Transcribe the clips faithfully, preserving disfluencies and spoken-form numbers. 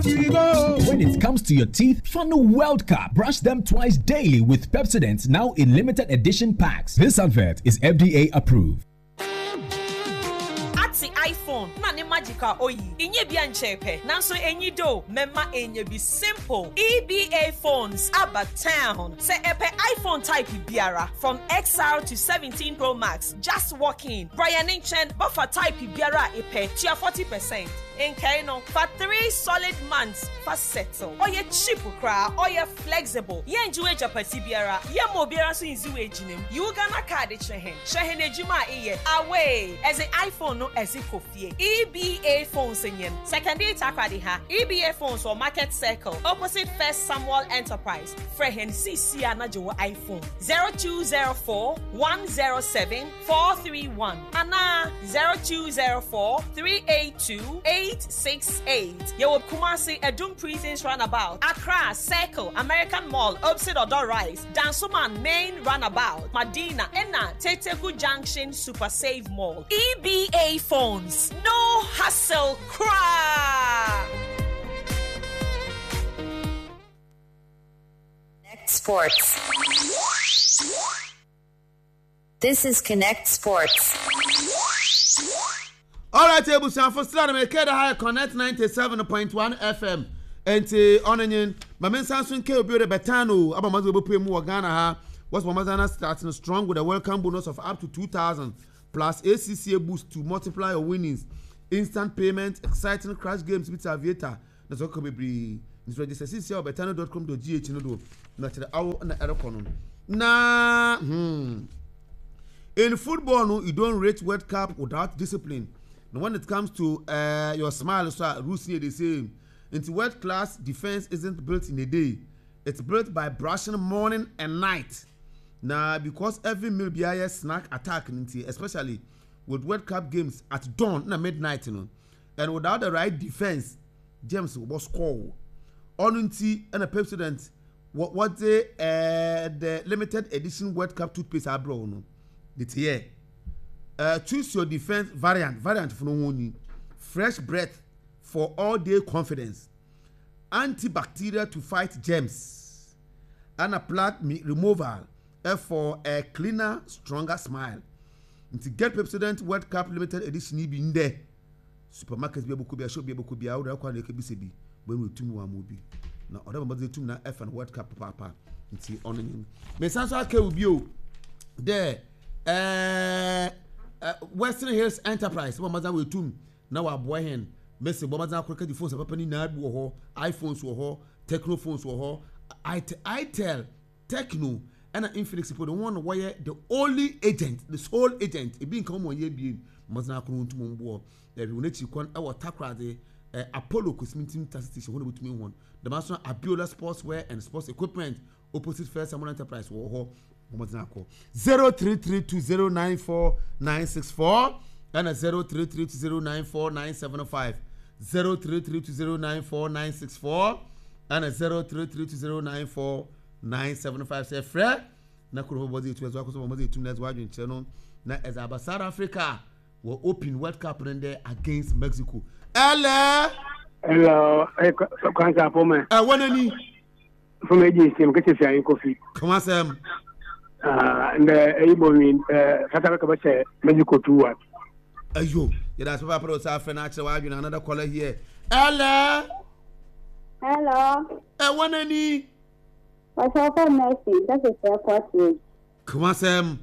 When it comes to your teeth, Fano World Cup. Brush them twice daily with Pepsodent, now in limited edition packs. This advert is F D A approved. Ati iPhone na ne magical oyi inye bia nchepe nanso enyi do mema enye bi simple E B A phones aba town say epe iPhone type biara from X R to seventeen Pro Max just walk in Brian Inchen buffer type biara epe tia forty percent in Kano for three solid months for settle or ye cheap cra or ye flexible ye enjoy japati biara ye mo biara so inzu ejinem you gana card chehen chehen ejuma iye away as an iPhone no as it kofie E B A phones in secondary takwadi ha E B A phones or market circle opposite First Samuel Enterprise frehen C C anajo iPhone zero two zero four one zero seven four three one ana zero two zero four three eight two eight six eight. You will Kumasi Edum Prisons Runabout, Accra Circle, American Mall, opposite Odor Rise, Dansoman Main Runabout, Medina, Enna, Teteku Junction, Super Save Mall. E B A phones, no hassle, cry. Connect Sports. This is Connect Sports. All right, able to for start make the high Connect ninety-seven point one F M. Enti onenyin mamen Samson K obi betano abamazo bo pemu Ghana ha was Mamazana starting strong with a welcome bonus of up to two thousand plus A C C A boost to multiply your winnings, instant payment, exciting crash games with Aviator. That's what can be register C C A betano dot com dot G H no do na tell our na erokono na hmm in football no you don't rate World Cup without discipline. Now when it comes to uh, your smile, so Rusi they say, into world class defense isn't built in a day. It's built by brushing morning and night. Now because every meal be a snack attack, especially with World Cup games at dawn, na midnight, you know, and without the right defense, James will score. Onunti and a Pepsodent, what what the uh, the limited edition World Cup toothpaste are brown, the tier. Uh, choose your defense variant. Variant for no one. Fresh breath for all day confidence. Antibacterial to fight germs. And a plaque removal uh, for a cleaner, stronger smile. And to get Pepsodent World Cup limited edition, be in there. Supermarkets be able to be a shop be able to be out there. When we two more movie. Now, other members two na F and World Cup papa. It's on him. Me sanso ake ubio there. Uh. Uh, Western Hills Enterprise, what Mazan will tune now. Our boy hen, Messi, Bomazan, the phones, Papa Nad, war, iPhones were her, Techno phones were her, I, I tell Techno and an Infinix for the one wire, the only agent, the sole agent, it being come on ye being Mazan to Mumbo, that we need to con our Takra, the Apollo Cosmetic Station, one with me one, the Master Abiola Sportswear and Sports Equipment, opposite First Samuel Enterprise war her. zero three three two zero nine four nine six four and a zero three three two zero nine four nine seven five zero three three two zero nine four nine six four and a zero three three two zero nine four nine seven five. Say Fred na kuro body to as well so body to next wage channel na as aba South Africa will open World Cup there against Mexico. Hello hello eh kwanza po me eh wona ni from agency me kete fian coffee come on Sam. Uh, and the able mean uh South Africa Mexico two one. Ayo, yeah, that's why I put South Africa. Why you another caller here? Hello. Hello. Eh, one any. What's up, Messi? That's a fair question. Come on, Sam.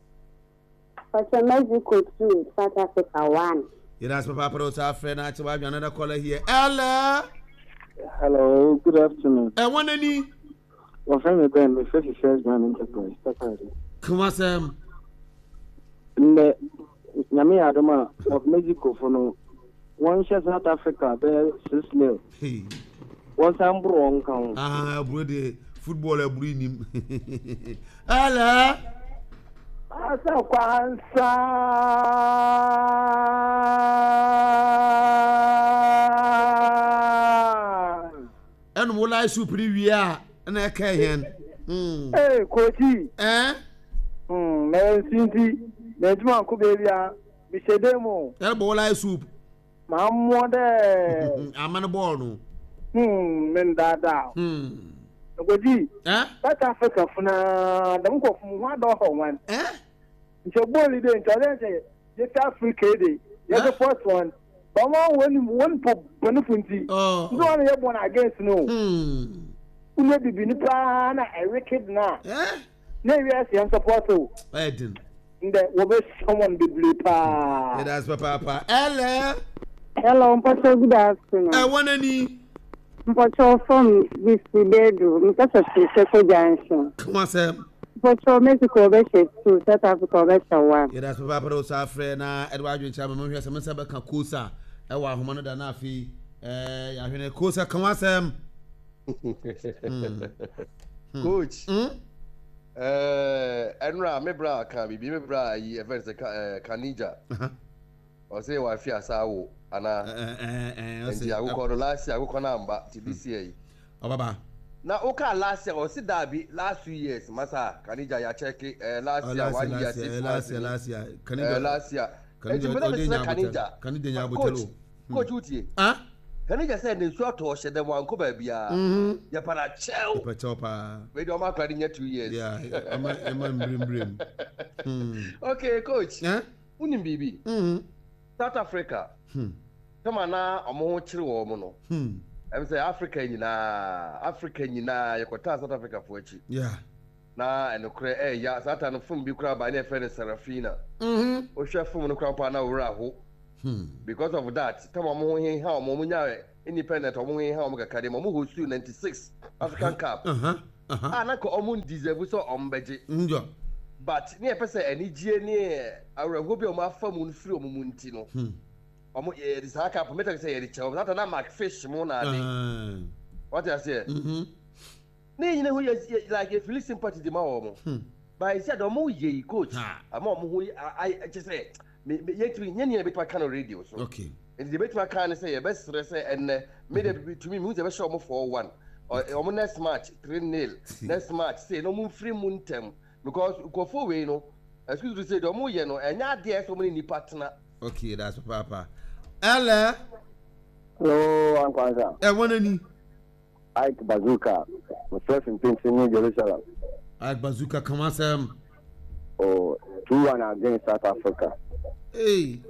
What's a Mexico two, South Africa one. Yeah, that's why I put South Africa. Why you another caller here? Hello. Hello. Good afternoon. Eh, one any. Well, family Ben, my first First Man Enterprise. Come on, Sam. The Yami Adama of Mexico for no one share South Africa, bear six nil. Hey. One time wrong count. Ah, brother, footballer bring him. Hello. Asa kwanza. And will I supri we are? Na kayen mm eh koji eh mm na sinti na juma ko be bia bi sedemo el bola soup ma mo de amana ball no Hmm, men dada. Hmm. Ogoji. Eh? South Africa funa dem ko fun wa do ho wan. Eh? Nche boli de nche le nche je ta Africa de. You the first one. But one when one po benefunti. Oh. No one you born against no. Hmm. Ule bibi ni pa na Eric na. Eh? Na we are saying support o. I didn't. Nde wo be someone bibli pa. Yeah, that's papa papa. Hello. Hello, Mpacho, good afternoon. I want any. Mpacho from this bedroom, Mpacho Seko Junction. Come on, Sam. Mpacho Mexico, Beshe, two, South Africa, Beshe, one. Yeah, that's papa papa. So, friend, na Edward Jones, I'm going to say, I'm going to Kusa. I want Humana Danafi. Eh, I'm going to Kusa. Come on, Sam. Coach. Eh, Enra, me bra can be me bra. He events the Kanija. Or say wa fi asawo ana eh eh eh I go last year I go na amba ti this year oh baba na o ka last year o si da bi last two years masa Kanija ya check eh last year one year six last year last year Kanija last year Kanija Kanija Kanija ya botelo coach utie ah Kanija say the short to she dem wan ko ba bia ya para chel pa chopa we do ma kwadi nya two years yeah am am mbrim mbrim hmm okay coach eh unim bibi mhm South Africa. Hmm. Come on now, I'm on chill woman. Hmm. I'm say Africa nyina, Africa nyina, you kwata South Africa for chi. Yeah. Na and okre eh ya Satan film bi kura ba na friend Serafina. Mhm. O hwe film no kura pa na wura ho. Hmm. Because of that, come on mo hin ha mo nya independent o mo hin ha mo kakade mo ho su ninety-six African Cup. Uh-huh. Uh-huh. Ah na ko o mo deserve so o mbeje. Njo. But near person any G near our hobby of my farm on free Muntino. Omo ye this hack up metal say the child that na mark fish mona. What I say? Mm-hmm. Nay, you know who like if you listen party the mom. But I said Omo ye coach. I'm who I just say yet we any bit my kind of radio. Okay. And the bit my kind say a best say and made it to me who's ever show for one. Or next match, three nil. Next match, say no moon free moon term. Because go for we no excuse me say do mo ye no enya de so many ni partner. Okay, that's papa. Hello. Hello, Uncle Anza. Eh wonani? Ike Bazooka. My first in New Jerusalem. Ike Bazooka come on Sam. Oh, two one against South Africa. Hey.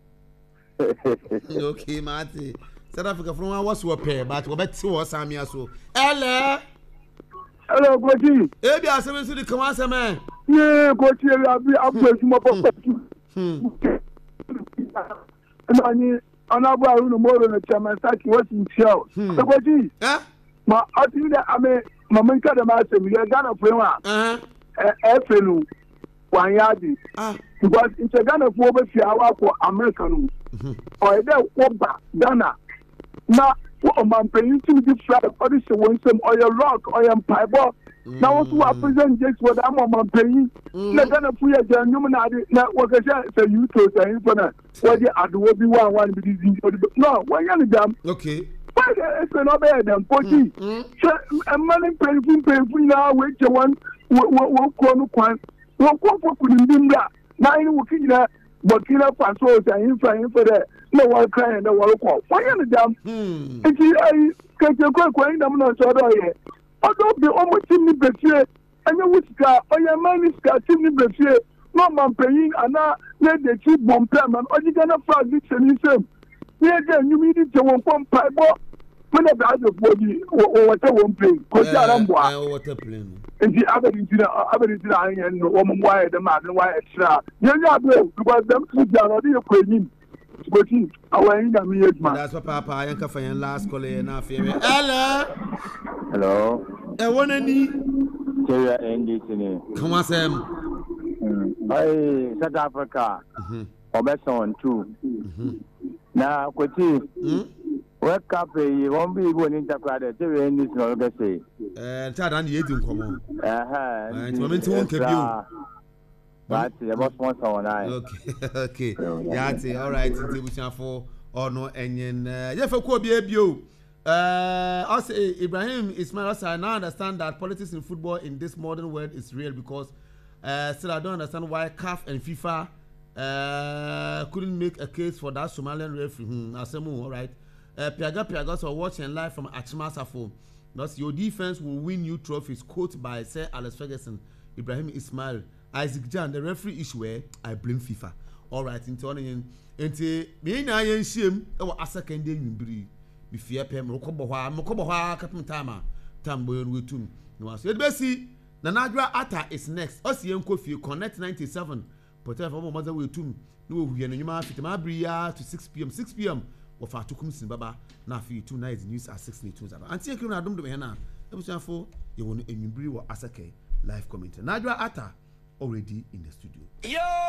Okay, Marty. South Africa from one was what pair but we bet two was Samia so. Hello. Hello, Coachy. Eh, be asem so the come on, man. Yeah, Coachy, I be upgrade my perspective. Hmm. And I another no more than a chairman saki was in show. So Coachy. Eh? Ma I think that I mean my man ka the master we are Ghana friend. Uh-huh. Eh, friend one yard. Ah. Because in Ghana for be fi awa for American. Mhm. Or there Oba Ghana. Na o man paying to the flag for the one some oil rock oil pipe. Now what to present just what I'm on paying. Let them free a genuine network as a youth or infinite. What the other will be one one with no one young them. Okay. Why is not better than forty? A man paying painful now, which one will call one. Won't come for Kudimba. Nine working there. Burkina Faso and influence for the no one crying the world call. Why are them? If you can't go going them not so here. Although the almost chimney befier and you which car or your man is car chimney befier, no man paying and now let the cheap bomb payment or you gonna flag this and same. Here again, you need to one pump pipe when the body or whatever one play. Because I am water plane. And the other is the other is the iron and the woman wire the man and wire extra. You're not well because them two are already acquainted. But our end of me, man. That's what Papa I am for your last call in our family. Hello. Hello. I want any. J N D C. Come on, Sam. Hey, South Africa. Obeson too. Now, Koti. Wake up, you won't be going into the J N D C. No, let's say. Uh, Tad and the eighteen come on. Uh huh. And moment won't keep you. But the boss wants on I. Okay, okay. Yeah, all right. It's for or no, and yeah, for Kobe Bio. Uh, also, Ibrahim Ismail, also, I now understand that politics in football in this modern world is real because uh, still I don't understand why C A F and FIFA uh, couldn't make a case for that Somalian referee. Hmm, Asemu, all right. uh, Piaga Piaga so watching live from Achimasafo. Thus your defense will win you trophies. Quote by Sir Alex Ferguson, Ibrahim Ismail, Isaac Jan. The referee issue where I blame FIFA. All right, into on into me na yen shame e wa asaka ndi nwumbiri bi fie pem rokobo hwa mokobo hwa kapim time time boy wetum no so edbesi na Nadra Atta is next osi enko fie connect ninety-seven potel for mo wetum no wuye no nyuma fitima bria to six p m six p m wo fa tokum sin baba na fi two nights news at six two zaba anti ekru na dom dom he na ebusuafo ye wonu enwumbiri wo asaka live commentary Nadra Atta already in the studio. Yo!